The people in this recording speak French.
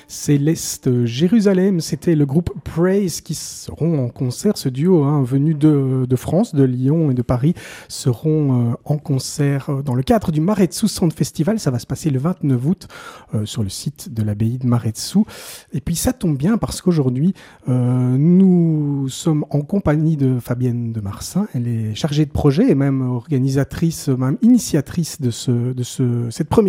Céleste Jérusalem. C'était le groupe Praise qui seront en concert. Ce duo venu de France, de Lyon et de Paris seront en concert dans le cadre du Maretsu Sound Festival. Ça va se passer le 29 août sur le site de l'abbaye de Maretsu. Et puis ça tombe bien parce qu'aujourd'hui, nous sommes en compagnie de Fabienne de Marsin. Elle est chargée de projet et même organisatrice, même initiatrice de cette première